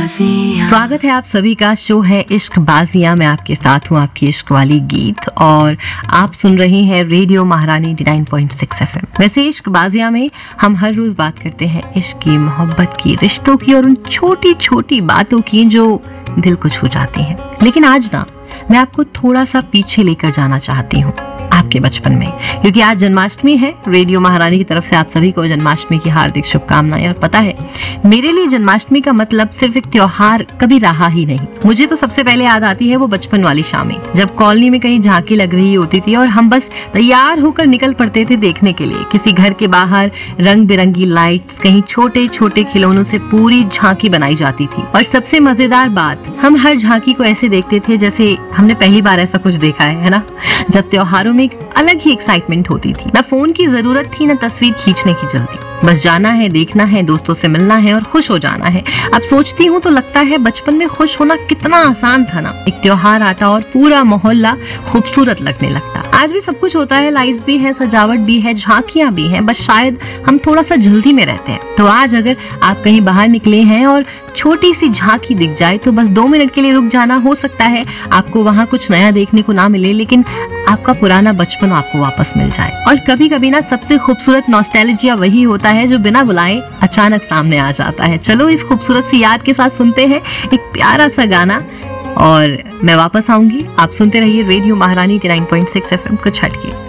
स्वागत है आप सभी का। शो है इश्क बाजियां। मैं आपके साथ हूँ, आपकी इश्क वाली गीत, और आप सुन रहे हैं रेडियो महारानी 89.6 FM। वैसे इश्क बाजियां में हम हर रोज बात करते हैं इश्क की, मोहब्बत की, रिश्तों की और उन छोटी छोटी बातों की जो दिल को छू जाती हैं। लेकिन आज ना मैं आपको थोड़ा सा पीछे लेकर जाना चाहती हूँ, आपके बचपन में, क्योंकि आज जन्माष्टमी है। रेडियो महारानी की तरफ से आप सभी को जन्माष्टमी की हार्दिक शुभकामनाएं। और पता है, मेरे लिए जन्माष्टमी का मतलब सिर्फ एक त्योहार कभी रहा ही नहीं। मुझे तो सबसे पहले याद आती है वो बचपन वाली शामें, जब कॉलोनी में कहीं झांकी लग रही होती थी और हम बस तैयार होकर निकल पड़ते थे देखने के लिए। किसी घर के बाहर रंग बिरंगी लाइट्स, कहीं छोटे छोटे खिलौनों से पूरी झांकी बनाई जाती थी। और सबसे मजेदार बात, हम हर झांकी को ऐसे देखते थे जैसे हमने पहली बार ऐसा कुछ देखा है ना। जब त्योहारों में एक अलग ही एक्साइटमेंट होती थी। ना फोन की जरूरत थी, ना तस्वीर खींचने की जल्दी, बस जाना है, देखना है, दोस्तों से मिलना है और खुश हो जाना है। अब सोचती हूँ तो लगता है बचपन में खुश होना कितना आसान था ना। एक त्योहार आता और पूरा मोहल्ला खूबसूरत लगने लगता। आज भी सब कुछ होता है, लाइट्स भी है, सजावट भी है, झांकियां भी हैं, बस शायद हम थोड़ा सा जल्दी में रहते हैं। तो आज अगर आप कहीं बाहर निकले हैं और छोटी सी झांकी दिख जाए तो बस 2 मिनट के लिए रुक जाना। हो सकता है आपको वहाँ कुछ नया देखने को ना मिले, लेकिन आपका पुराना बचपन आपको वापस मिल जाए। और कभी कभी ना सबसे खूबसूरत नॉस्टैल्जिया वही होता है जो बिना बुलाए अचानक सामने आ जाता है। चलो इस खूबसूरत सी याद के साथ सुनते हैं एक प्यारा सा गाना और मैं वापस आऊंगी। आप सुनते रहिए रेडियो महारानी 89.6 FM। कुछ हटके।